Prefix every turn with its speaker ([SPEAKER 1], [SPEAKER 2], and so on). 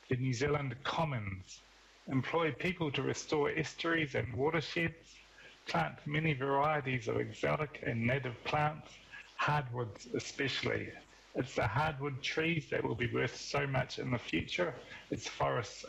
[SPEAKER 1] the New Zealand Commons, employ people to restore estuaries and watersheds, plant many varieties of exotic and native plants, hardwoods especially. It's the hardwood trees that will be worth so much in the future. It's forests